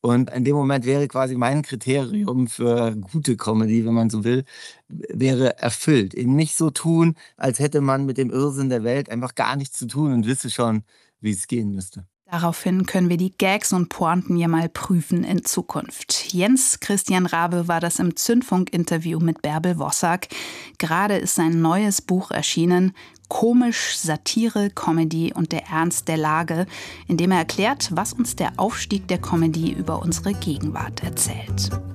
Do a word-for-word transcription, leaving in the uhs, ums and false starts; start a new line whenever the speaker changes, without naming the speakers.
Und in dem Moment wäre quasi mein Kriterium für gute Comedy, wenn man so will, wäre erfüllt. Eben nicht so tun, als hätte man mit dem Irrsinn der Welt einfach gar nichts zu tun und wisse schon, wie es gehen müsste.
Daraufhin können wir die Gags und Pointen ja mal prüfen in Zukunft. Jens Christian Rabe war das im Zündfunk-Interview mit Bärbel Wossack. Gerade ist sein neues Buch erschienen, Komisch, Satire, Comedy und der Ernst der Lage, in dem er erklärt, was uns der Aufstieg der Comedy über unsere Gegenwart erzählt.